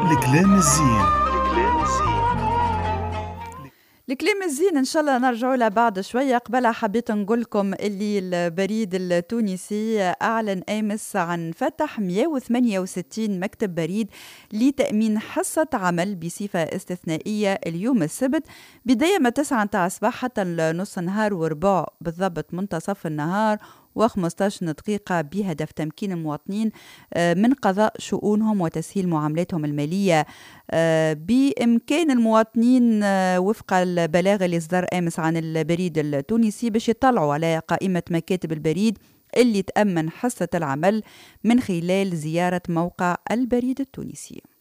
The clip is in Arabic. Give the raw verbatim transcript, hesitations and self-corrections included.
الكلام الزين. الكلام الزين ان شاء الله نرجعوا له بعد شويه. قبلها حبيت نقول لكم اللي البريد التونسي اعلن امس عن فتح مئة وثمانية وستين مكتب بريد لتامين حصه عمل بصفه استثنائيه اليوم السبت، بدايه من تسعة نتاع الصباح حتى نص النهار وربع بالضبط منتصف النهار و15 دقيقة، بهدف تمكين المواطنين من قضاء شؤونهم وتسهيل معاملاتهم المالية. بإمكان المواطنين وفق البلاغ اللي صدر أمس عن البريد التونسي باش يطلعوا على قائمة مكاتب البريد اللي تأمن حصة العمل من خلال زيارة موقع البريد التونسي.